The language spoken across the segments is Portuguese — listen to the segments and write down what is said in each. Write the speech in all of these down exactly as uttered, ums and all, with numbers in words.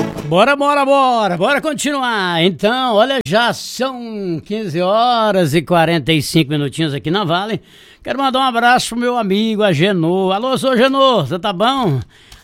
Bora, bora, bora, bora continuar. Então, olha, já são quinze horas e quarenta e cinco minutinhos aqui na Vale. Quero mandar um abraço pro meu amigo Agenor. Alô, sou Agenor, você tá bom?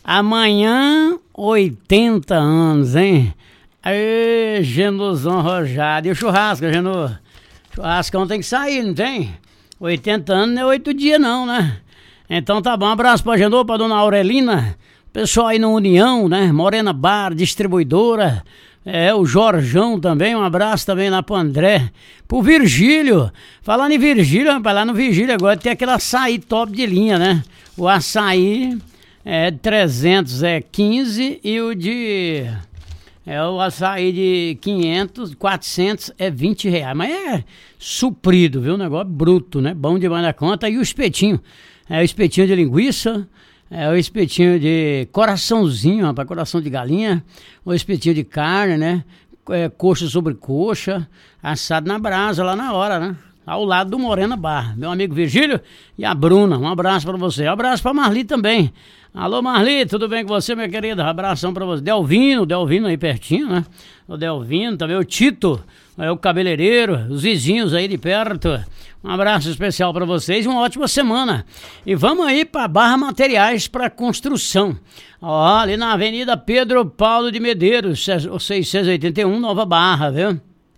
Amanhã, oitenta anos, hein? Aê, Genorzão Rojado. E o churrasco, Agenor? Churrascão tem que sair, não tem? oitenta anos não é oito dias não, né? Então tá bom, um abraço pro Agenor, pra dona Aurelina. Pessoal aí no União, né? Morena Bar, distribuidora. É, o Jorjão também, um abraço também lá pro André. Pro Virgílio. Falando em Virgílio, rapaz, lá no Virgílio agora tem aquele açaí top de linha, né? O açaí é trezentos é quinze e o de... É o açaí de quinhentos, quatrocentos é vinte reais. Mas é suprido, viu? Um negócio bruto, né? Bom demais da conta. E o espetinho. É o espetinho de linguiça. É o espetinho de coraçãozinho, rapaz, coração de galinha, o espetinho de carne, né? É, coxa sobre coxa, assado na brasa lá na hora, né? Ao lado do Morena Bar. Meu amigo Virgílio e a Bruna, um abraço pra você. Um abraço pra Marli também. Alô, Marli, tudo bem com você, minha querida? Um abração pra você. Delvino, Delvino aí pertinho, né? O Delvino também, o Tito, é o cabeleireiro, os vizinhos aí de perto. Um abraço especial para vocês, uma ótima semana. E vamos aí para Barra Materiais para Construção. Ó, ali na Avenida Pedro Paulo de Medeiros, seiscentos e oitenta e um, Nova Barra, viu?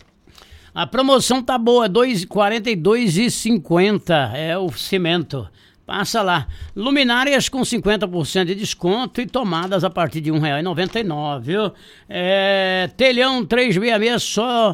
A promoção tá boa, quarenta e dois reais e cinquenta centavos é o cimento. Passa lá. Luminárias com cinquenta por cento de desconto e tomadas a partir de um real e noventa e nove centavos, viu? É, telhão trezentos e sessenta e seis só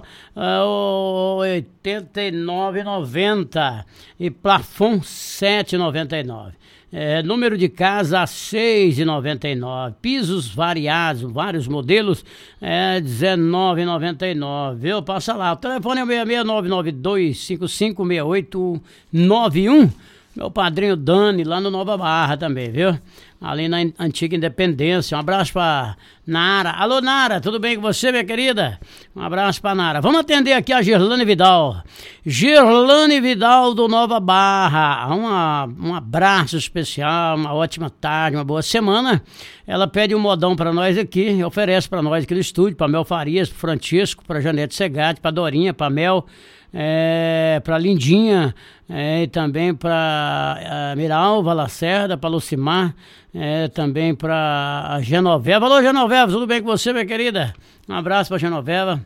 uh, oitenta e nove reais e noventa centavos e plafon setecentos e noventa e nove reais. É, número de casa seis reais e noventa e nove centavos, pisos variados, vários modelos, é, dezenove reais e noventa e nove centavos, viu? Passa lá. O telefone é seis seis nove nove dois cinco cinco seis oito nove um. Meu padrinho Dani, lá no Nova Barra também, viu? Ali na Antiga Independência. Um abraço pra Nara. Alô, Nara, tudo bem com você, minha querida? Um abraço pra Nara. Vamos atender aqui a Gerlane Vidal. Gerlane Vidal do Nova Barra. Uma, um abraço especial, uma ótima tarde, uma boa semana. Ela pede um modão pra nós aqui, oferece pra nós aqui no estúdio, pra Mel Farias, pro Francisco, pra Janete Segatti, pra Dorinha, pra Mel... É, para Lindinha, é, e também para Miralva Lacerda, para Lucimar, é, também para Genoveva. Alô, Genoveva, tudo bem com você, minha querida? Um abraço para Genoveva.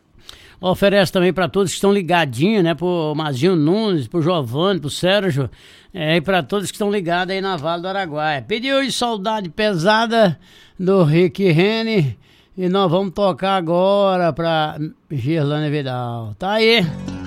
Oferece também para todos que estão ligadinhos, né? Pro Mazinho Nunes, pro Giovanni, pro Sérgio, é, e para todos que estão ligados aí na Vale do Araguaia. Pediu de Saudade Pesada do Rick Rene. E nós vamos tocar agora pra Gerlane Vidal. Tá aí.